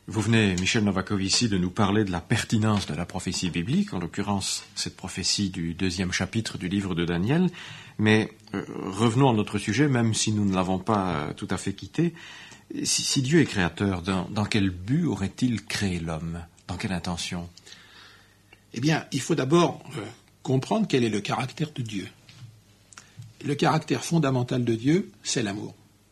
Vous venez, Michel Novakovici, de nous parler de la pertinence de la prophétie biblique, en l'occurrence cette prophétie du 2e chapitre du livre de Daniel. Mais revenons à notre sujet, même si nous ne l'avons pas tout à fait quitté. Si Dieu est créateur, dans quel but aurait-il créé l'homme? Dans quelle intention? Eh bien, il faut d'abord comprendre quel est le caractère de Dieu. Le caractère fondamental de Dieu, c'est l'amour.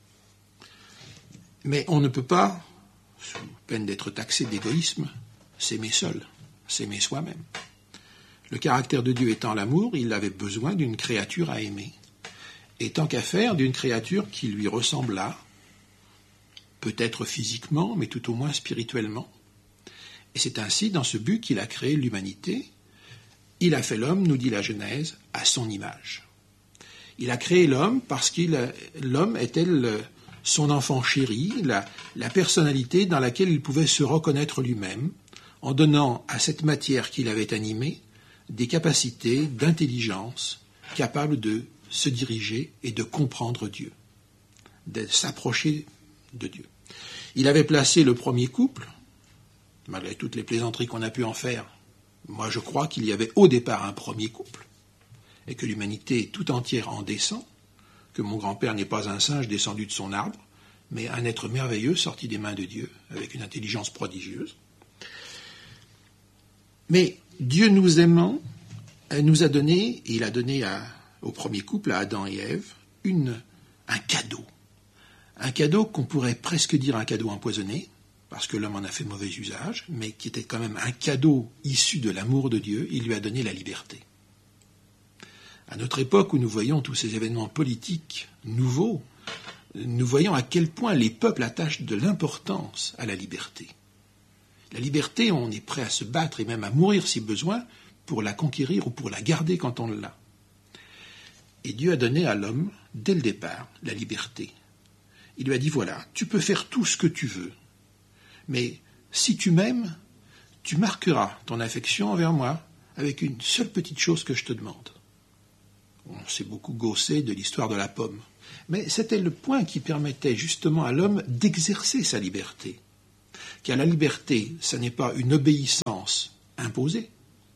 Mais on ne peut pas, sous peine d'être taxé d'égoïsme, s'aimer seul, s'aimer soi-même. Le caractère de Dieu étant l'amour, il avait besoin d'une créature à aimer. Et tant qu'à faire, d'une créature qui lui ressemblât, peut-être physiquement, mais tout au moins spirituellement. Et c'est ainsi, dans ce but, qu'il a créé l'humanité. Il a fait l'homme, nous dit la Genèse, à son image. Il a créé l'homme parce que l'homme était son enfant chéri, la personnalité dans laquelle il pouvait se reconnaître lui-même, en donnant à cette matière qu'il avait animée des capacités d'intelligence capables de se diriger et de comprendre Dieu, de s'approcher de Dieu. Il avait placé le premier couple, malgré toutes les plaisanteries qu'on a pu en faire. Moi, je crois qu'il y avait au départ un premier couple, et que l'humanité tout entière en descend, que mon grand-père n'est pas un singe descendu de son arbre, mais un être merveilleux sorti des mains de Dieu, avec une intelligence prodigieuse. Mais Dieu nous aimant, nous a donné, et il a donné au premier couple, à Adam et Ève, un cadeau. Un cadeau qu'on pourrait presque dire un cadeau empoisonné, parce que l'homme en a fait mauvais usage, mais qui était quand même un cadeau issu de l'amour de Dieu. Il lui a donné la liberté. À notre époque où nous voyons tous ces événements politiques nouveaux, nous voyons à quel point les peuples attachent de l'importance à la liberté. La liberté, on est prêt à se battre et même à mourir si besoin pour la conquérir ou pour la garder quand on l'a. Et Dieu a donné à l'homme, dès le départ, la liberté. Il lui a dit, voilà, tu peux faire tout ce que tu veux, mais si tu m'aimes, tu marqueras ton affection envers moi avec une seule petite chose que je te demande. On s'est beaucoup gaussé de l'histoire de la pomme, mais c'était le point qui permettait justement à l'homme d'exercer sa liberté. Car la liberté, ce n'est pas une obéissance imposée,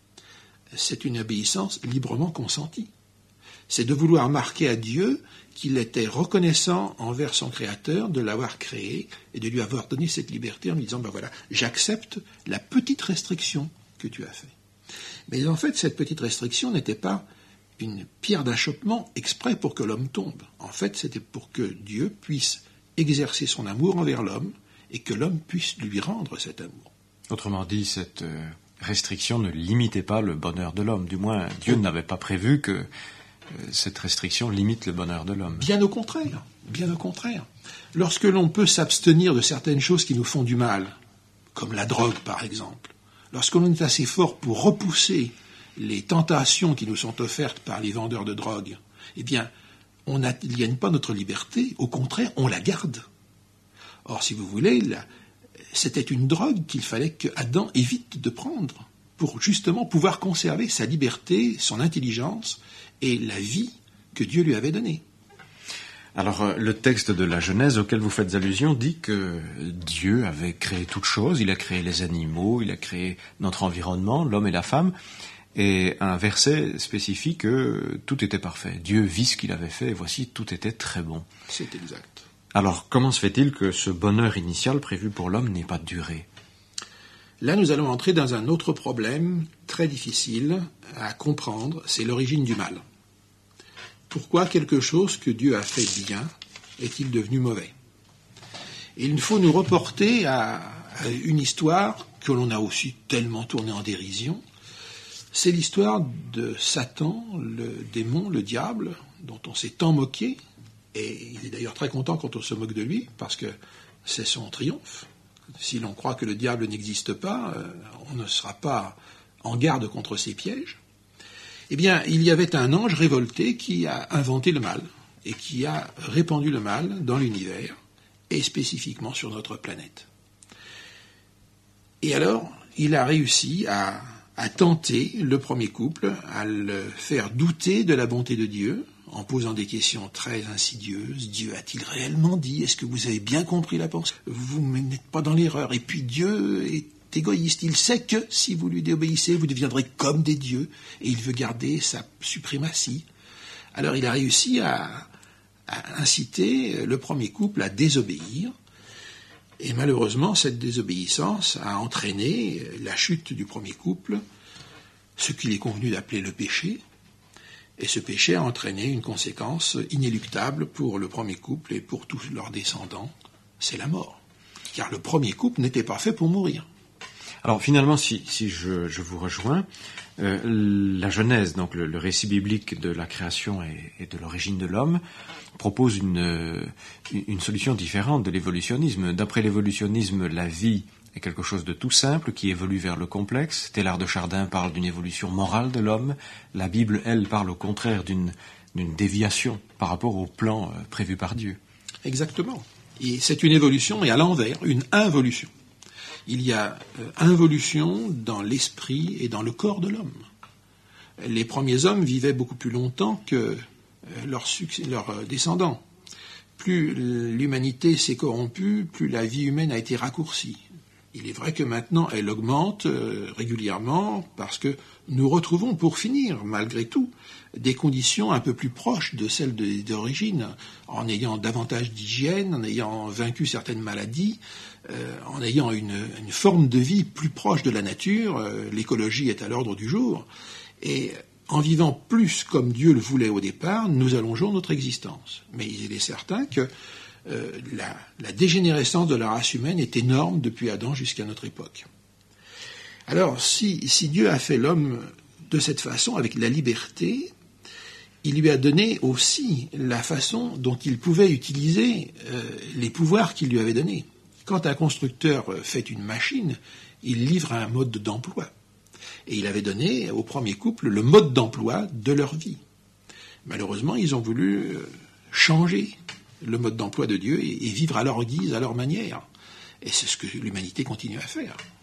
c'est une obéissance librement consentie. C'est de vouloir marquer à Dieu qu'il était reconnaissant envers son Créateur de l'avoir créé et de lui avoir donné cette liberté en lui disant, ben voilà, j'accepte la petite restriction que tu as faite. Mais en fait, cette petite restriction n'était pas une pierre d'achoppement exprès pour que l'homme tombe. En fait, c'était pour que Dieu puisse exercer son amour envers l'homme et que l'homme puisse lui rendre cet amour. Autrement dit, cette restriction ne limitait pas le bonheur de l'homme. Du moins, Dieu n'avait pas prévu que cette restriction limite le bonheur de l'homme. Bien au contraire, bien au contraire. Lorsque l'on peut s'abstenir de certaines choses qui nous font du mal, comme la drogue par exemple, lorsque l'on est assez fort pour repousser les tentations qui nous sont offertes par les vendeurs de drogue, eh bien, on n'aliène pas notre liberté, au contraire, on la garde. Or, si vous voulez, c'était une drogue qu'il fallait que Adam évite de prendre pour justement pouvoir conserver sa liberté, son intelligence et la vie que Dieu lui avait donnée. Alors, le texte de la Genèse auquel vous faites allusion dit que Dieu avait créé toutes choses, il a créé les animaux, il a créé notre environnement, l'homme et la femme, et un verset spécifie que tout était parfait. Dieu vit ce qu'il avait fait et voici, tout était très bon. C'est exact. Alors, comment se fait-il que ce bonheur initial prévu pour l'homme n'ait pas duré ? Là, nous allons entrer dans un autre problème très difficile à comprendre, c'est l'origine du mal. Pourquoi quelque chose que Dieu a fait bien est-il devenu mauvais ? Et il faut nous reporter à une histoire que l'on a aussi tellement tournée en dérision. C'est l'histoire de Satan, le démon, le diable, dont on s'est tant moqué. Et il est d'ailleurs très content quand on se moque de lui, parce que c'est son triomphe. Si l'on croit que le diable n'existe pas, on ne sera pas en garde contre ses pièges. Eh bien, il y avait un ange révolté qui a inventé le mal et qui a répandu le mal dans l'univers et spécifiquement sur notre planète. Et alors, il a réussi à tenter le premier couple, à le faire douter de la bonté de Dieu en posant des questions très insidieuses. Dieu a-t-il réellement dit? Est-ce que vous avez bien compris la pensée? Vous n'êtes pas dans l'erreur. Et puis Dieu est égoïste. Il sait que si vous lui désobéissez, vous deviendrez comme des dieux. Et il veut garder sa suprématie. Alors il a réussi à inciter le premier couple à désobéir. Et malheureusement, cette désobéissance a entraîné la chute du premier couple, ce qu'il est convenu d'appeler le péché. Et ce péché a entraîné une conséquence inéluctable pour le premier couple et pour tous leurs descendants, c'est la mort. Car le premier couple n'était pas fait pour mourir. Alors finalement, si je vous rejoins, la Genèse, donc le récit biblique de la création et de l'origine de l'homme, propose une solution différente de l'évolutionnisme. D'après l'évolutionnisme, la vie est quelque chose de tout simple qui évolue vers le complexe. Teilhard de Chardin parle d'une évolution morale de l'homme. La Bible, elle, parle au contraire d'une déviation par rapport au plan prévu par Dieu. Exactement. Et c'est une évolution et à l'envers, une involution. Il y a involution dans l'esprit et dans le corps de l'homme. Les premiers hommes vivaient beaucoup plus longtemps que leurs descendants. Plus l'humanité s'est corrompue, plus la vie humaine a été raccourcie. Il est vrai que maintenant elle augmente régulièrement parce que nous retrouvons pour finir, malgré tout, des conditions un peu plus proches de celles d'origine, en ayant davantage d'hygiène, en ayant vaincu certaines maladies, en ayant une forme de vie plus proche de la nature. L'écologie est à l'ordre du jour. Et en vivant plus comme Dieu le voulait au départ, nous allongeons notre existence. Mais il est certain que la dégénérescence de la race humaine est énorme depuis Adam jusqu'à notre époque. Alors, si Dieu a fait l'homme de cette façon, avec la liberté, il lui a donné aussi la façon dont il pouvait utiliser les pouvoirs qu'il lui avait donnés. Quand un constructeur fait une machine, il livre un mode d'emploi. Et il avait donné au premier couple le mode d'emploi de leur vie. Malheureusement, ils ont voulu changer le mode d'emploi de Dieu et vivre à leur guise, à leur manière. Et c'est ce que l'humanité continue à faire.